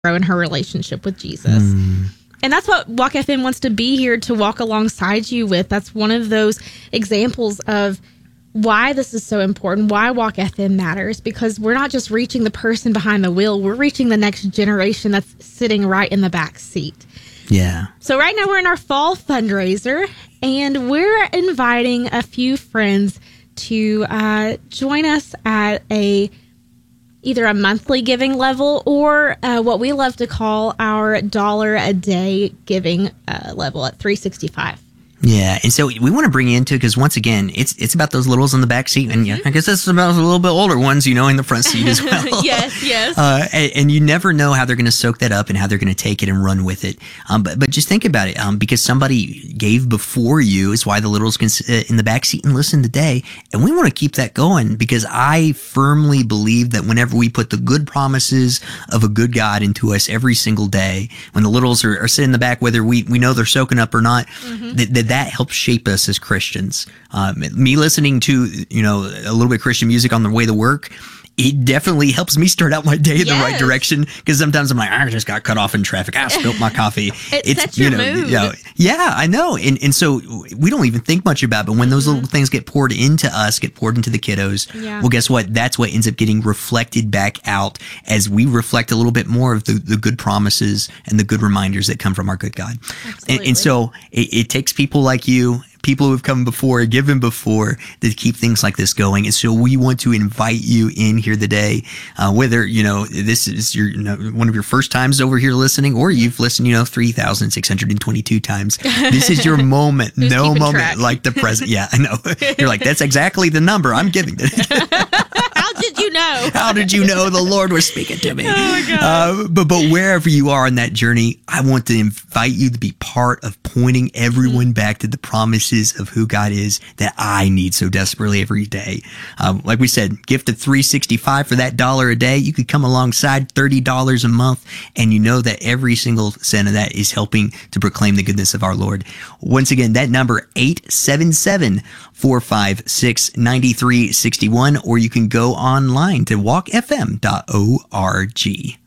grow in her relationship with Jesus. And that's what Walk FM wants to be here to walk alongside you with. That's one of those examples of why this is so important, why Walk FM matters, because we're not just reaching the person behind the wheel, we're reaching the next generation that's sitting right in the back seat. Yeah. So right now we're in our fall fundraiser, and we're inviting a few friends to join us at either a monthly giving level or what we love to call our $1 a day giving level at $365. Yeah, and so we want to bring you into it because once again, it's about those littles in the back seat, and I guess it's about the little bit older ones, in the front seat as well. Yes. And you never know how they're going to soak that up and how they're going to take it and run with it. But just think about it, because somebody gave before you is why the littles can sit in the back seat and listen today, and we want to keep that going because I firmly believe that whenever we put the good promises of a good God into us every single day, when the littles are sitting in the back, whether we know they're soaking up or not, that helps shape us as Christians. Me listening to, a little bit of Christian music on the way to work, it definitely helps me start out my day in the right direction, because sometimes I'm like, I just got cut off in traffic. I spilled my coffee. It sets your mood. Yeah, I know. And so we don't even think much about it. But when those little things get poured into us, get poured into the kiddos, well, guess what? That's what ends up getting reflected back out as we reflect a little bit more of the good promises and the good reminders that come from our good God. And so it takes people like you, people who have come before, given before, to keep things like this going. And so we want to invite you in here today, whether, this is your one of your first times over here listening, or you've listened, 3,622 times. This is your moment. No moment track like the present. Yeah, I know. You're like, that's exactly the number I'm giving today. How did you know? How did you know the Lord was speaking to me? Oh my God. But wherever you are on that journey, I want to invite you to be part of pointing everyone back to the promises of who God is that I need so desperately every day. Like we said, gift of $365 for that $1 a day. You could come alongside $30 a month, and you know that every single cent of that is helping to proclaim the goodness of our Lord. Once again, that number 877-456-9361, or you can go online to walkfm.org.